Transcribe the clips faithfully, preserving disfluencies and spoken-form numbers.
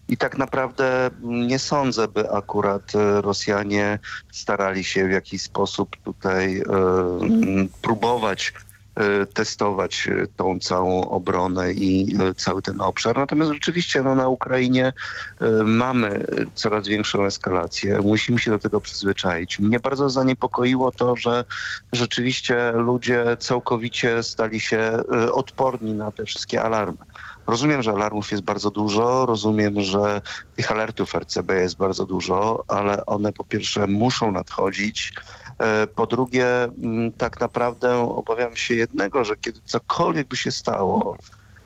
I tak naprawdę nie sądzę, by akurat e, Rosjanie starali się w jakiś sposób tutaj e, m, próbować e, testować e, tą całą obronę i e, cały ten obszar. Natomiast rzeczywiście no, na Ukrainie e, mamy coraz większą eskalację. Musimy się do tego przyzwyczaić. Mnie bardzo zaniepokoiło to, że rzeczywiście ludzie całkowicie stali się e, odporni na te wszystkie alarmy. Rozumiem, że alarmów jest bardzo dużo, rozumiem, że tych alertów R C B jest bardzo dużo, ale one po pierwsze muszą nadchodzić. E, Po drugie, m, tak naprawdę obawiam się jednego, że kiedy cokolwiek by się stało,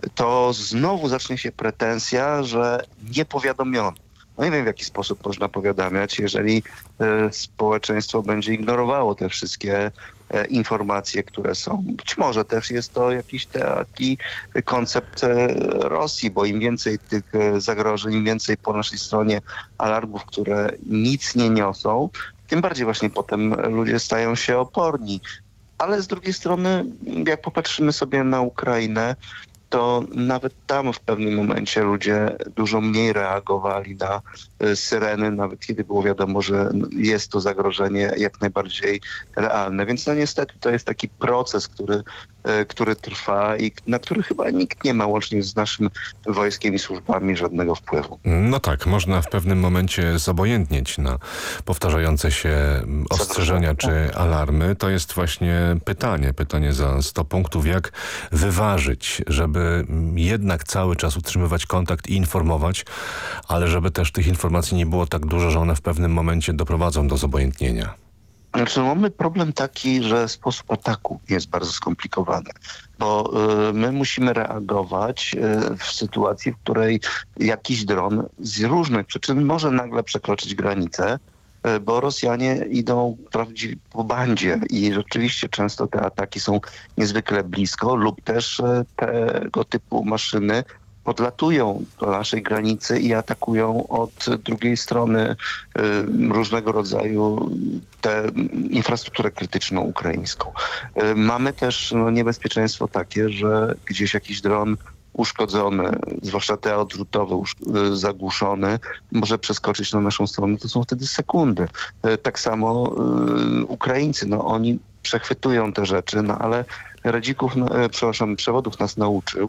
to znowu zacznie się pretensja, że nie powiadomiono. No nie wiem, w jaki sposób można powiadamiać, jeżeli e, społeczeństwo będzie ignorowało te wszystkie e, informacje, które są. Być może też jest to jakiś taki koncept e, Rosji, bo im więcej tych e, zagrożeń, im więcej po naszej stronie alarmów, które nic nie niosą, tym bardziej właśnie potem ludzie stają się oporni. Ale z drugiej strony, jak popatrzymy sobie na Ukrainę, to nawet tam w pewnym momencie ludzie dużo mniej reagowali na y, syreny, nawet kiedy było wiadomo, że jest to zagrożenie jak najbardziej realne. Więc no niestety to jest taki proces, który, y, który trwa i na który chyba nikt nie ma, łącznie z naszym wojskiem i służbami, żadnego wpływu. No tak, można w pewnym momencie zobojętnieć na powtarzające się ostrzeżenia czy alarmy. To jest właśnie pytanie, pytanie za sto punktów, jak wyważyć, żeby jednak cały czas utrzymywać kontakt i informować, ale żeby też tych informacji nie było tak dużo, że one w pewnym momencie doprowadzą do zobojętnienia. Znaczy, mamy problem taki, że sposób ataku jest bardzo skomplikowany, bo y, my musimy reagować y, w sytuacji, w której jakiś dron z różnych przyczyn może nagle przekroczyć granicę, y, bo Rosjanie idą prawdziwie po bandzie i rzeczywiście często te ataki są niezwykle blisko lub też y, tego typu maszyny podlatują do naszej granicy i atakują od drugiej strony y, różnego rodzaju tę infrastrukturę krytyczną ukraińską. Y, mamy też no, niebezpieczeństwo takie, że gdzieś jakiś dron uszkodzony, zwłaszcza te odrzutowe, usz- y, zagłuszony, może przeskoczyć na naszą stronę. To są wtedy sekundy. Y, tak samo y, Ukraińcy, no oni przechwytują te rzeczy, no ale Radzików, no, e, przepraszam, Przewodów nas nauczył,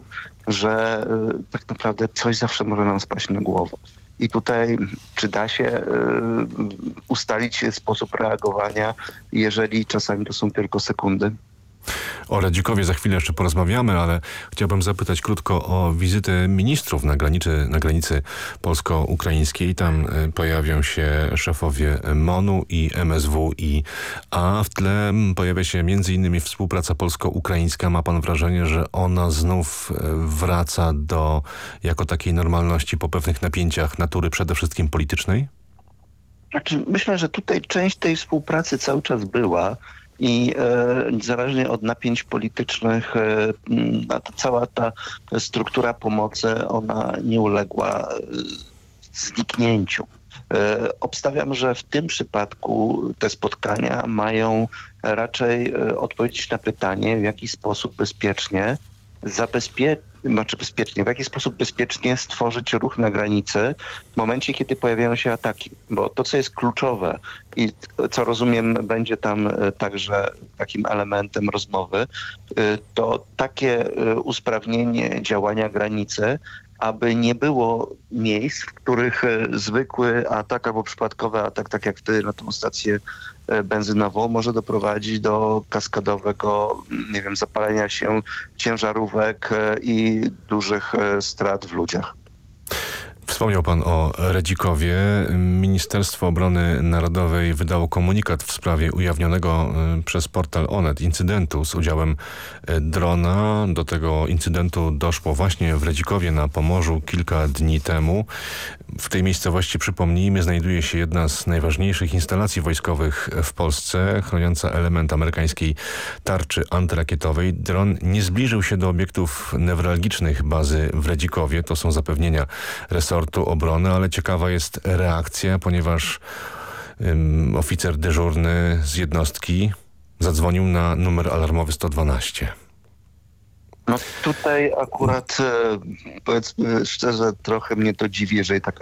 że e, tak naprawdę coś zawsze może nam spaść na głowę. I tutaj czy da się e, ustalić sposób reagowania, jeżeli czasami to są tylko sekundy? O Radzikowie za chwilę jeszcze porozmawiamy, ale chciałbym zapytać krótko o wizytę ministrów na granicy, na granicy polsko-ukraińskiej. Tam y, pojawią się szefowie MON-u i M S W i a w tle m, pojawia się między innymi współpraca polsko-ukraińska. Ma pan wrażenie, że ona znów y, wraca do jako takiej normalności po pewnych napięciach natury przede wszystkim politycznej? Znaczy, myślę, że tutaj część tej współpracy cały czas była. I e, niezależnie od napięć politycznych, e, m, ta, cała ta struktura pomocy, ona nie uległa e, zniknięciu. E, obstawiam, że w tym przypadku te spotkania mają raczej e, odpowiedzieć na pytanie, w jaki sposób bezpiecznie zabezpieczyć, znaczy bezpiecznie, w jaki sposób bezpiecznie stworzyć ruch na granicy w momencie, kiedy pojawiają się ataki. Bo to, co jest kluczowe i co rozumiem będzie tam e, także takim elementem rozmowy, e, to takie e, usprawnienie działania granicy, aby nie było miejsc, w których e, zwykły atak albo przypadkowy atak, tak jak wtedy na tą stację e, benzynową, może doprowadzić do kaskadowego, nie wiem, zapalenia się ciężarówek e, i dużych e, strat w ludziach. Wspomniał pan o Radzikowie. Ministerstwo Obrony Narodowej wydało komunikat w sprawie ujawnionego y, przez portal Onet incydentu z udziałem y, drona. Do tego incydentu doszło właśnie w Radzikowie na Pomorzu kilka dni temu. W tej miejscowości, przypomnijmy, znajduje się jedna z najważniejszych instalacji wojskowych w Polsce, chroniąca element amerykańskiej tarczy antyrakietowej. Dron nie zbliżył się do obiektów newralgicznych bazy w Radzikowie. To są zapewnienia resortu obrony, ale ciekawa jest reakcja, ponieważ um, oficer dyżurny z jednostki zadzwonił na numer alarmowy sto dwanaście. No tutaj akurat, e, powiedzmy szczerze, trochę mnie to dziwi, jeżeli taka